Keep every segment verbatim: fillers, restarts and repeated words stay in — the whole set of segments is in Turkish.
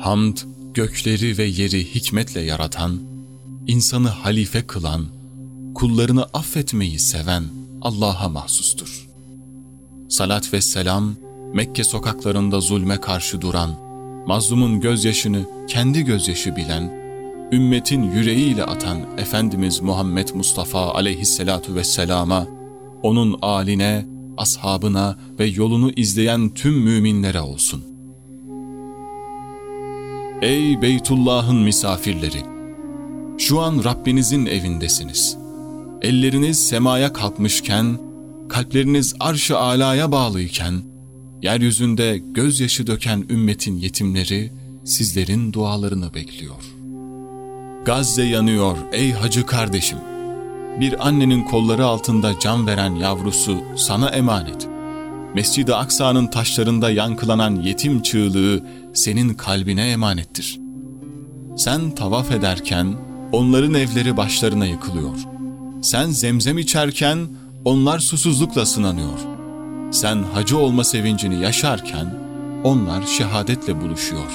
Hamd, gökleri ve yeri hikmetle yaratan, insanı halife kılan, kullarını affetmeyi seven Allah'a mahsustur. Salat ve selam, Mekke sokaklarında zulme karşı duran, mazlumun gözyaşını kendi gözyaşı bilen, ümmetin yüreğiyle atan Efendimiz Muhammed Mustafa aleyhissalatu vesselama, onun âline, ashabına ve yolunu izleyen tüm müminlere olsun. Ey Beytullah'ın misafirleri! Şu an Rabbinizin evindesiniz. Elleriniz semaya kalkmışken, kalpleriniz arş-ı âlâya bağlıyken, yeryüzünde gözyaşı döken ümmetin yetimleri sizlerin dualarını bekliyor. Gazze yanıyor ey hacı kardeşim. Bir annenin kolları altında can veren yavrusu sana emanet. Mescid-i Aksa'nın taşlarında yankılanan yetim çığlığı senin kalbine emanettir. Sen tavaf ederken onların evleri başlarına yıkılıyor. Sen zemzem içerken onlar susuzlukla sınanıyor. Sen hacı olma sevincini yaşarken onlar şehadetle buluşuyor.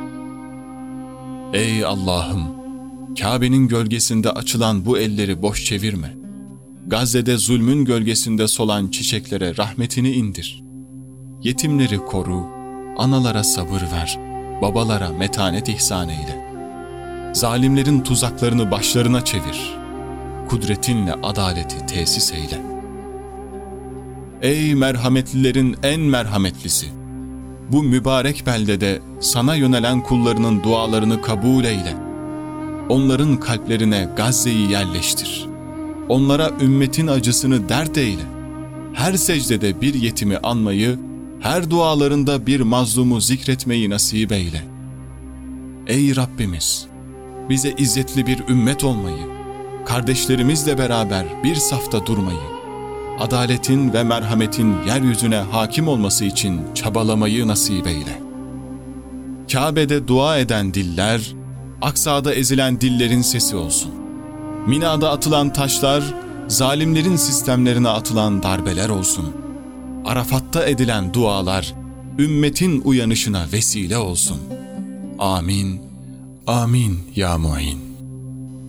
Ey Allah'ım! Kabe'nin gölgesinde açılan bu elleri boş çevirme. Gazze'de zulmün gölgesinde solan çiçeklere rahmetini indir. Yetimleri koru, analara sabır ver, babalara metanet ihsan eyle. Zalimlerin tuzaklarını başlarına çevir. Kudretinle adaleti tesis eyle. Ey merhametlilerin en merhametlisi! Bu mübarek beldede sana yönelen kullarının dualarını kabul eyle. Onların kalplerine Gazze'yi yerleştir. Onlara ümmetin acısını dert eyle. Her secdede bir yetimi anmayı, her dualarında bir mazlumu zikretmeyi nasip eyle. Ey Rabbimiz! Bize izzetli bir ümmet olmayı, kardeşlerimizle beraber bir safta durmayı, adaletin ve merhametin yeryüzüne hakim olması için çabalamayı nasip eyle. Kabe'de dua eden diller, Aksa'da ezilen dillerin sesi olsun. Mina'da atılan taşlar, zalimlerin sistemlerine atılan darbeler olsun. Arafat'ta edilen dualar, ümmetin uyanışına vesile olsun. Amin, amin ya mu'in.